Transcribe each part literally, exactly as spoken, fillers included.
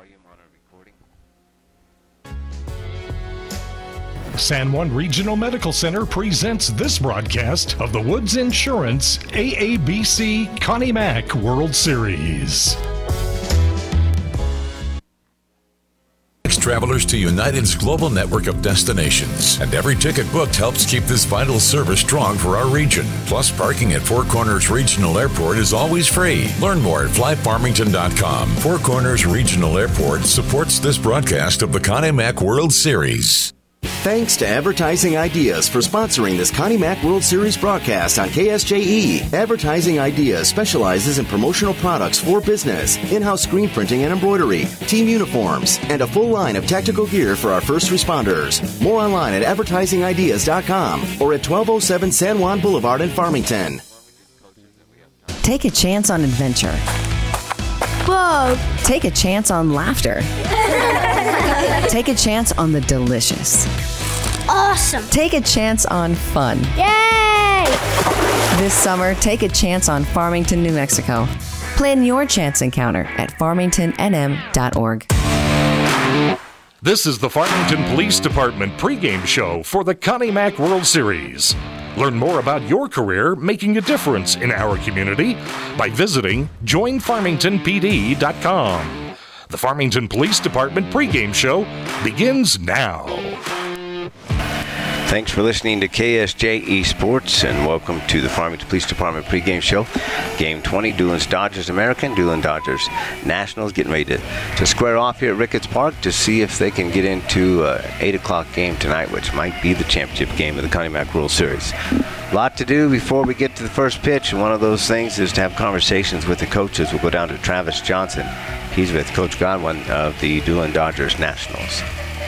San Juan Regional Medical Center presents this broadcast of the Woods Insurance A A B C Connie Mack World Series. Travelers to United's global network of destinations, and every ticket booked helps keep this vital service strong for our region. Plus, parking at Four Corners Regional Airport is always free. Learn more at fly farmington dot com. Four Corners Regional Airport supports this broadcast of the Connie Mack World Series. Thanks to Advertising Ideas for sponsoring this Connie Mack World Series broadcast on K S J E. Advertising Ideas specializes in promotional products for business, in-house screen printing and embroidery, team uniforms, and a full line of tactical gear for our first responders. More online at advertising ideas dot com or at twelve oh seven San Juan Boulevard in Farmington. Take a chance on adventure. Whoa! Take a chance on laughter. Take a chance on the delicious. Awesome! Take a chance on fun. Yay! This summer, take a chance on Farmington, New Mexico. Plan your chance encounter at farmington n m dot org. This is the Farmington Police Department pregame show for the Connie Mack World Series. Learn more about your career making a difference in our community by visiting join farmington p d dot com. The Farmington Police Department pregame show begins now. Thanks for listening to K S J E Sports, and welcome to the Farmington Police Department pregame show. Game twenty, Doolin's Dodgers American, Doolin Dodgers Nationals, getting ready to, to square off here at Ricketts Park to see if they can get into an eight o'clock game tonight, which might be the championship game of the Connie Mack World Series. A lot to do before we get to the first pitch, and one of those things is to have conversations with the coaches. We'll go down to Travis Johnson. He's with Coach Godwin of the Doolin Dodgers Nationals.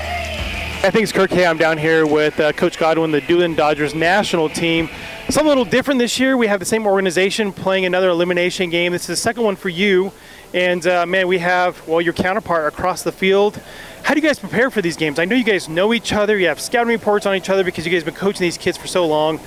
I think it's Kirk. Hey, I'm down here with uh, Coach Godwin, the Doolin Dodgers national team. Something a little different this year. We have the same organization playing another elimination game. This is the second one for you. And, uh, man, we have, well, your counterpart across the field. How do you guys prepare for these games? I know you guys know each other. You have scouting reports on each other because you guys have been coaching these kids for so long.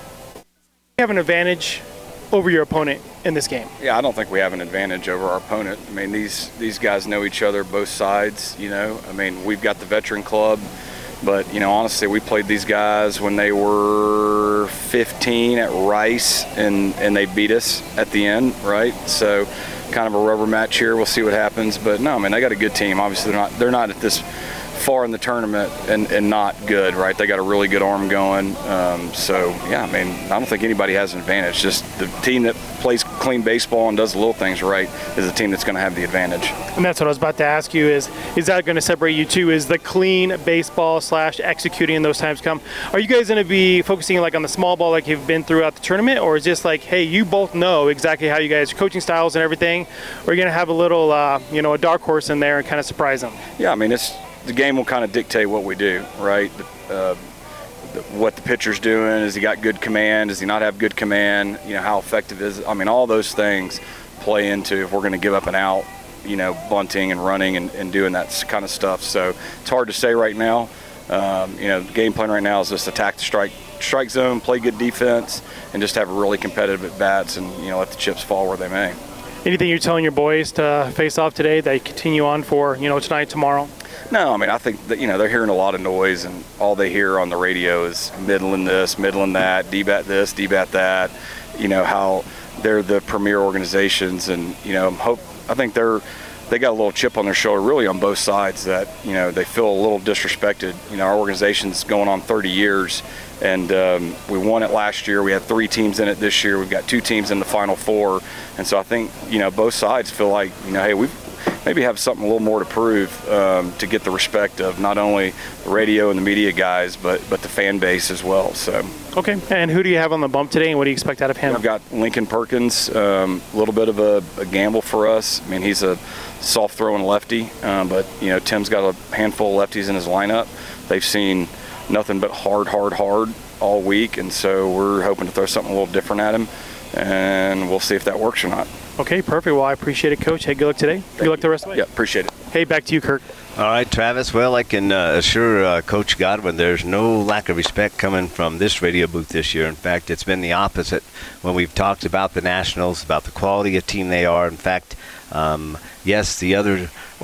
You have an advantage over your opponent in this game. Yeah, I don't think we have an advantage over our opponent. I mean, these, these guys know each other, both sides, you know. I mean, we've got the veteran club. But, you know, honestly, we played these guys when they were fifteen at Rice, and, and they beat us at the end, right? So kind of a rubber match here. We'll see what happens. But, no, I mean, they got a good team. Obviously, they're not they're not at this far in the tournament and, and not good, right? They got a really good arm going. Um, so, yeah, I mean, I don't think anybody has an advantage. Just the team that plays clean baseball and does the little things right is the team that's going to have the advantage. And that's what I was about to ask you is, is that going to separate you two? Is the clean baseball slash executing in those times come? Are you guys going to be focusing like on the small ball like you've been throughout the tournament, or is this like, hey, you both know exactly how you guys coaching styles and everything, or are you going to have a little, uh, you know, a dark horse in there and kind of surprise them? Yeah, I mean, it's the game will kind of dictate what we do, right? Uh, the, what the pitcher's doing, is he got good command, does he not have good command, you know, how effective is it? I mean, all those things play into if we're going to give up an out, you know, bunting and running and, and doing that kind of stuff. So it's hard to say right now. Um, you know, the game plan right now is just attack the strike strike zone, play good defense, and just have really competitive at-bats and, you know, let the chips fall where they may. Anything you're telling your boys to face off today that you continue on for, you know, tonight, tomorrow? No, I mean, I think that, you know, they're hearing a lot of noise, and all they hear on the radio is middling this, middling that, D-bat this, D-bat that, you know, how they're the premier organizations. And, you know, hope I think they're they got a little chip on their shoulder really on both sides that, you know, they feel a little disrespected. You know, our organization's going on thirty years, and um, we won it last year. We had three teams in it this year. We've got two teams in the Final Four. And so I think, you know, both sides feel like, you know, hey, we've maybe have something a little more to prove um, to get the respect of not only the radio and the media guys, but but the fan base as well. So. Okay, and who do you have on the bump today, and what do you expect out of him? I've got Lincoln Perkins, um, a little bit of a, a gamble for us. I mean, he's a soft-throwing lefty, um, but, you know, Tim's got a handful of lefties in his lineup. They've seen nothing but hard, hard, hard all week, and so we're hoping to throw something a little different at him, and we'll see if that works or not. Okay, perfect. Well, I appreciate it, Coach. Hey, good luck today. Thank good luck the rest of the way. Yeah, appreciate it. Hey, back to you, Kirk. All right, Travis. Well, I can uh, assure uh, Coach Godwin there's no lack of respect coming from this radio booth this year. In fact, it's been the opposite when we've talked about the Nationals, about the quality of team they are. In fact, um, yes, the other